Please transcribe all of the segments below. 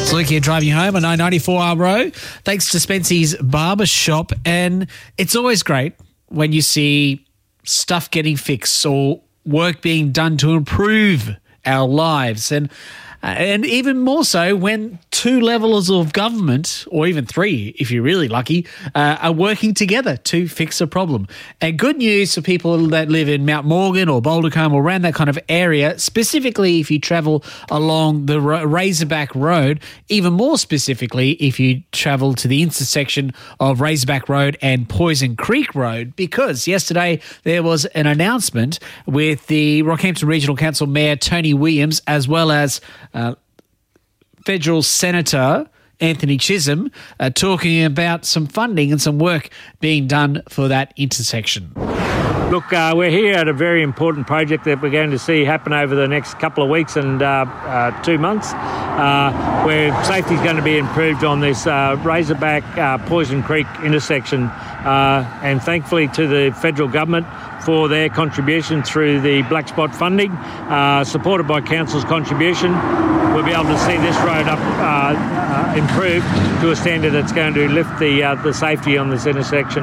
It's Luke here driving you home on 994 Road. Thanks to Spency's Barber Shop. And it's always great when you see stuff getting fixed or work being done to improve our lives. And even more so when two levels of government, or even three if you're really lucky, are working together to fix a problem. And good news for people that live in Mount Morgan or Bouldercombe or around that kind of area, specifically if you travel along the Razorback Road, even more specifically if you travel to the intersection of Razorback Road and Poison Creek Road, because yesterday there was an announcement with the Rockhampton Regional Council Mayor Tony Williams, as well as Federal Senator Anthony Chisholm, talking about some funding and some work being done for that intersection. Look, we're here at a very important project that we're going to see happen over the next couple of weeks and 2 months, where safety is going to be improved on this Razorback Poison Creek intersection, and thankfully to the federal government for their contribution through the Black Spot funding, supported by Council's contribution. We'll be able to see this road up improved to a standard that's going to lift the safety on this intersection.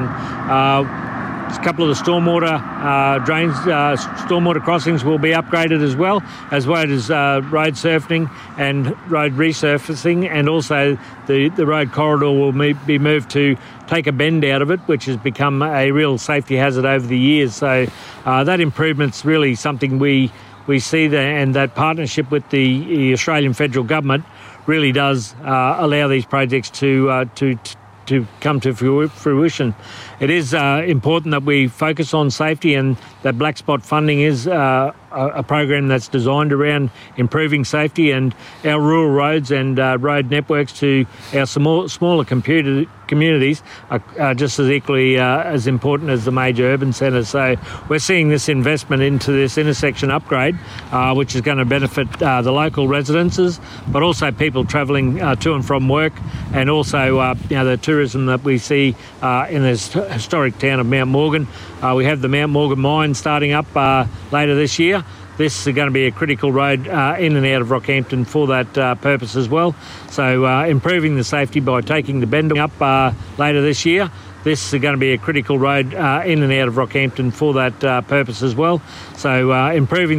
A couple of the stormwater drains, stormwater crossings will be upgraded as well as road surfacing and road resurfacing, and also the road corridor will be moved to take a bend out of it, which has become a real safety hazard over the years. So that improvement's really something we see there, and that partnership with the Australian federal government really does allow these projects to come to fruition. It is important that we focus on safety, and that Black Spot funding is a program that's designed around improving safety and our rural roads and road networks to our smaller communities are just as equally as important as the major urban centres. So we're seeing this investment into this intersection upgrade, which is going to benefit the local residences, but also people travelling to and from work, and also the tourism that we see in this historic town of Mount Morgan. We have the Mount Morgan mine starting up later this year. This is going to be a critical road in and out of Rockhampton for that purpose as well. So improving the safety by taking the bend up later this year. This is going to be a critical road in and out of Rockhampton for that purpose as well. So improving